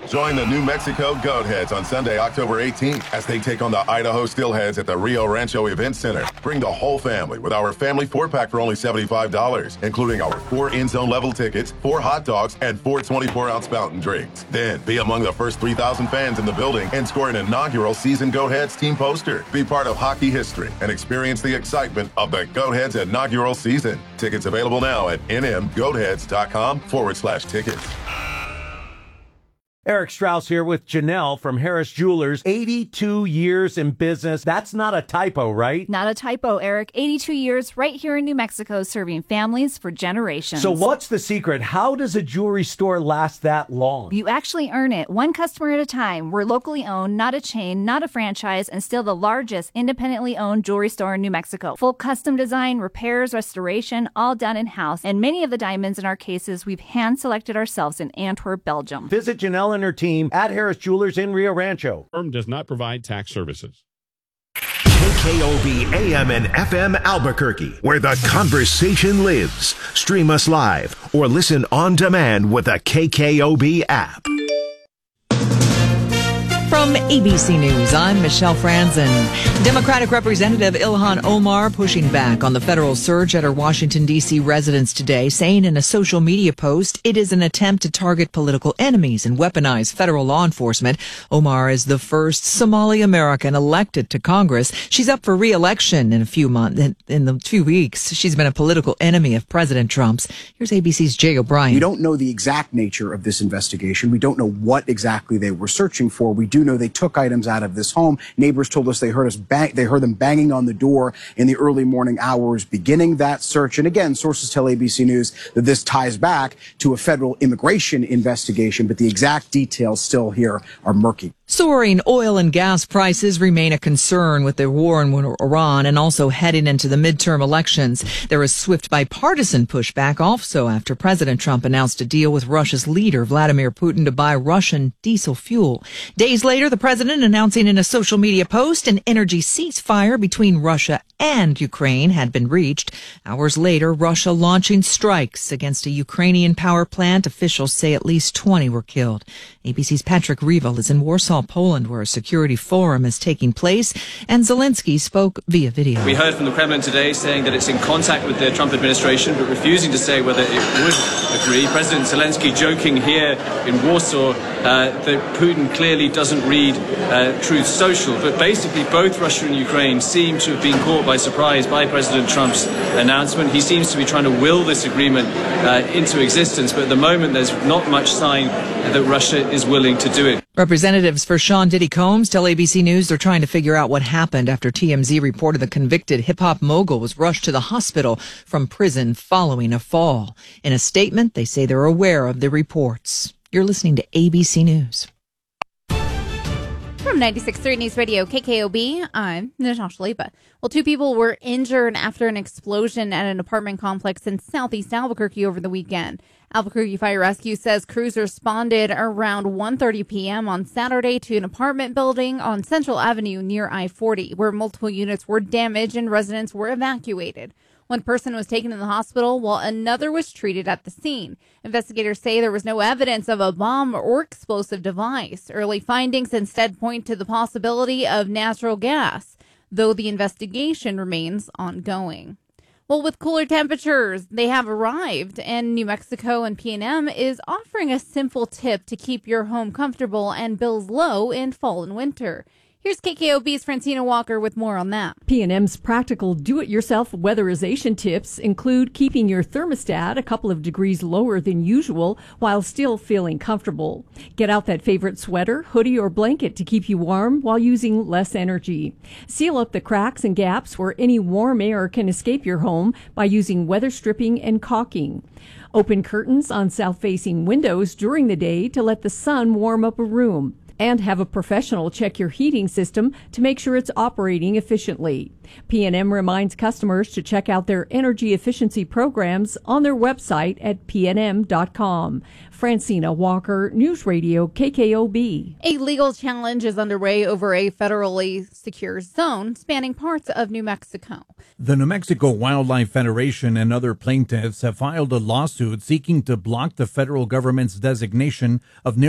Join the New Mexico Goatheads on Sunday, October 18th, as they take on the Idaho Steelheads at the Rio Rancho Event Center. Bring the whole family with our family 4-pack for only $75, including our 4 in-zone level tickets, 4 hot dogs, and 4 24-ounce mountain drinks. Then, be among the first 3,000 fans in the building and score an inaugural season Goatheads team poster. Be part of hockey history and experience the excitement of the Goatheads inaugural season. Tickets available now at nmgoatheads.com/tickets. Eric Strauss here with Janelle from Harris Jewelers. 82 years in business. That's not a typo, right? Not a typo, Eric. 82 years right here in New Mexico, serving families for generations. So what's the secret? How does a jewelry store last that long? You actually earn it, one customer at a time. We're locally owned, not a chain, not a franchise, and still the largest independently owned jewelry store in New Mexico. Full custom design, repairs, restoration, all done in-house. And many of the diamonds in our cases, we've hand-selected ourselves in Antwerp, Belgium. Visit Janelle and her team at Harris Jewelers in Rio Rancho. Firm does not provide tax services. KKOB AM and FM Albuquerque, where the conversation lives. Stream us live or listen on demand with the KKOB app. From ABC News, I'm Michelle Franzen. Democratic Representative Ilhan Omar pushing back on the federal search at her Washington, D.C. residence today, saying in a social media post it is an attempt to target political enemies and weaponize federal law enforcement. Omar is the first Somali American elected to Congress. She's up for re-election in a few weeks. She's been a political enemy of President Trump's. Here's ABC's Jay O'Brien. We don't know the exact nature of this investigation. We don't know what exactly they were searching for. We do know they took items out of this home. Neighbors told us they heard them banging on the door in the early morning hours beginning that search. And again, sources tell ABC News that this ties back to a federal immigration investigation, but the exact details still here are murky. Soaring oil and gas prices remain a concern with the war in Iran and also heading into the midterm elections. There is swift bipartisan pushback also after President Trump announced a deal with Russia's leader, Vladimir Putin, to buy Russian diesel fuel. Days later, the president announcing in a social media post an energy ceasefire between Russia and Ukraine had been reached. Hours later, Russia launching strikes against a Ukrainian power plant. Officials say at least 20 were killed. ABC's Patrick Revel is in Warsaw, Poland, where a security forum is taking place, and Zelensky spoke via video. We heard from the Kremlin today saying that it's in contact with the Trump administration, but refusing to say whether it would agree. President Zelensky joking here in Warsaw that Putin clearly doesn't read Truth Social, but basically both Russia and Ukraine seem to have been caught by surprise by President Trump's announcement. He seems to be trying to will this agreement into existence, but at the moment there's not much sign that Russia is willing to do it. Representatives for Sean Diddy Combs tell ABC News they're trying to figure out what happened after TMZ reported the convicted hip-hop mogul was rushed to the hospital from prison following a fall. In a statement, they say they're aware of the reports. You're listening to ABC News. From 96.3 News Radio KKOB, I'm Natasha Lepa. Well, 2 people were injured after an explosion at an apartment complex in southeast Albuquerque over the weekend. Albuquerque Fire Rescue says crews responded around 1:30 p.m. on Saturday to an apartment building on Central Avenue near I-40, where multiple units were damaged and residents were evacuated. One person was taken to the hospital while another was treated at the scene. Investigators say there was no evidence of a bomb or explosive device. Early findings instead point to the possibility of natural gas, though the investigation remains ongoing. Well, with cooler temperatures, they have arrived, and New Mexico and PNM is offering a simple tip to keep your home comfortable and bills low in fall and winter. Here's KKOB's Francina Walker with more on that. PNM's practical do-it-yourself weatherization tips include keeping your thermostat a couple of degrees lower than usual while still feeling comfortable. Get out that favorite sweater, hoodie, or blanket to keep you warm while using less energy. Seal up the cracks and gaps where any warm air can escape your home by using weather stripping and caulking. Open curtains on south-facing windows during the day to let the sun warm up a room. And have a professional check your heating system to make sure it's operating efficiently. PNM reminds customers to check out their energy efficiency programs on their website at pnm.com. Francina Walker, News Radio KKOB. A legal challenge is underway over a federally secure zone spanning parts of New Mexico. The New Mexico Wildlife Federation and other plaintiffs have filed a lawsuit seeking to block the federal government's designation of